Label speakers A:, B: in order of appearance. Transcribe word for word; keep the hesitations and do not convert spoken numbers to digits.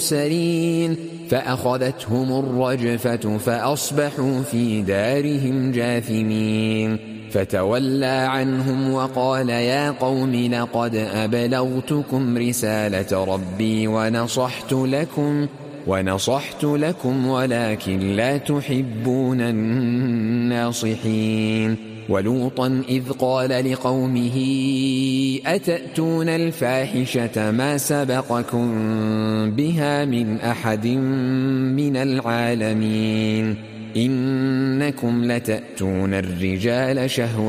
A: المرسلين فأخذتهم الرجفة فأصبحوا في دارهم جاثمين فتولى عنهم وقال يا قوم لقد أبلغتكم رسالة ربي ونصحت لكم ونصحت لكم ولكن لا تحبون الناصحين ولوطا إذ قال لقومه أتأتون الفاحشة ما سبقكم بها من أحد من العالمين إنكم لتأتون الرجال شهوة